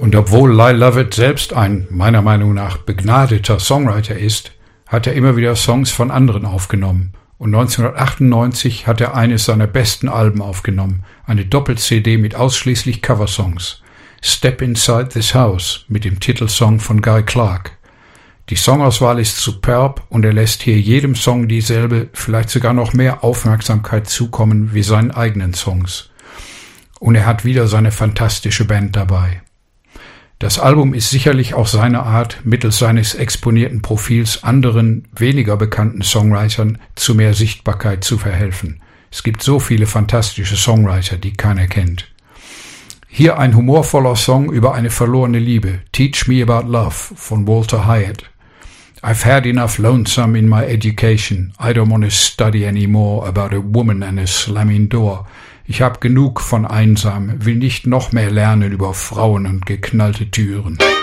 Und obwohl Lyle Lovett selbst ein, meiner Meinung nach, begnadeter Songwriter ist, hat er immer wieder Songs von anderen aufgenommen. Und 1998 hat er eines seiner besten Alben aufgenommen, eine Doppel-CD mit ausschließlich Coversongs. Step Inside This House mit dem Titelsong von Guy Clark. Die Songauswahl ist superb und er lässt hier jedem Song dieselbe, vielleicht sogar noch mehr Aufmerksamkeit zukommen wie seinen eigenen Songs. Und er hat wieder seine fantastische Band dabei. Das Album ist sicherlich auch seine Art, mittels seines exponierten Profils anderen, weniger bekannten Songwritern zu mehr Sichtbarkeit zu verhelfen. Es gibt so viele fantastische Songwriter, die keiner kennt. Hier ein humorvoller Song über eine verlorene Liebe, Teach Me About Love von Walter Hyatt. I've had enough lonesome in my education. I don't want to study anymore about a woman and a slamming door. Ich hab genug von einsam, will nicht noch mehr lernen über Frauen und geknallte Türen.